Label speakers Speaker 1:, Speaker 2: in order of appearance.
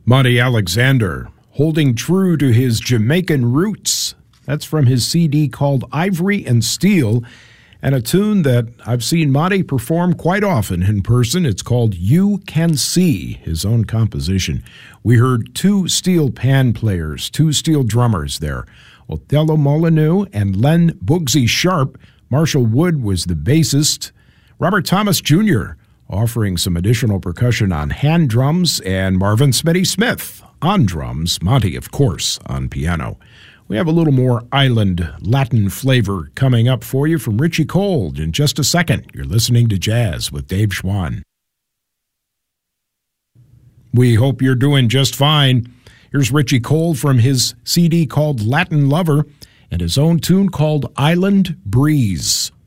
Speaker 1: Monty Alexander, holding true to his Jamaican roots. That's from his CD called Ivory and Steel, and a tune that I've seen Monty perform quite often in person. It's called You Can See, his own composition. We heard two steel pan players, two steel drummers there, Othello Molyneux and Len Bugsy Sharp. Marshall Wood was the bassist. Robert Thomas Jr. offering some additional percussion on hand drums, and Marvin Smitty Smith on drums, Monty, of course, on piano. We have a little more island Latin flavor coming up for you from Richie Cole in just a second. You're listening to Jazz with Dave Schwann. We hope you're doing just fine. Here's Richie Cole from his CD called Latin Lover and his own tune called Island Breeze.